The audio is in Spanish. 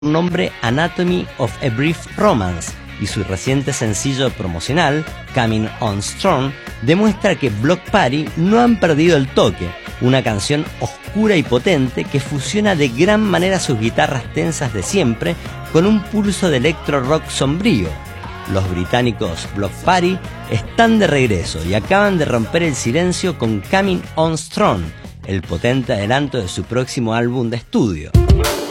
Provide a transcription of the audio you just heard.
nombre Anatomy of a Brief Romance, y su reciente sencillo promocional, Coming On Strong, demuestra que Bloc Party no han perdido el toque, una canción oscura y potente que fusiona de gran manera sus guitarras tensas de siempre con un pulso de electro rock sombrío. Los británicos Bloc Party están de regreso y acaban de romper el silencio con Coming On Strong, el potente adelanto de su próximo álbum de estudio.